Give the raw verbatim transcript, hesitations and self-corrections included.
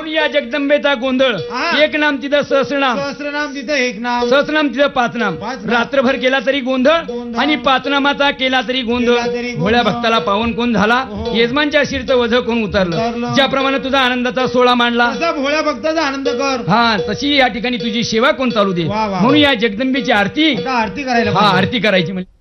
म्हणून या जगदंबेचा गोंधळ. हा. एक नाम तिथं सहस्रनाम, सहस्रनाम तिथं एक नाम, सहस्रनाम तिथं पाच नाम. पाच नाम. रात्रभर केला तरी गोंधळ गोंधळ. आणि पाच नामाचा केला तरी गोंधळ. केला तरी गोंधळ. भोळ्या भक्ताला पावन कोण झाला? हो. यजमानच्या शिरचं वझ कोण उतरलं? उतरलं. ज्याप्रमाणे तुझा आनंदाचा सोहळा मांडला, तसा भोळ्या भक्ताचा आनंद कर. हा तशी या ठिकाणी तुझी सेवा कोण चालू दे. वा, वा, म्हणून वा. या जगदंबेची आरती, आता आरती करायला हा पाहिजे. आरती करायची म्हणजे